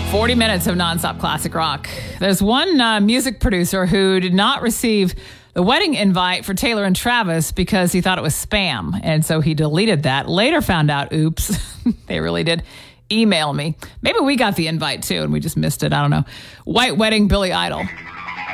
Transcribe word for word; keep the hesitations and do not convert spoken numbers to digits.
forty minutes of nonstop classic rock. There's one uh, music producer who did not receive the wedding invite for Taylor and Travis because he thought it was spam. And so he deleted that. Later found out, oops, they really did email me. Maybe we got the invite too and we just missed it. I don't know. White Wedding, Billy Idol.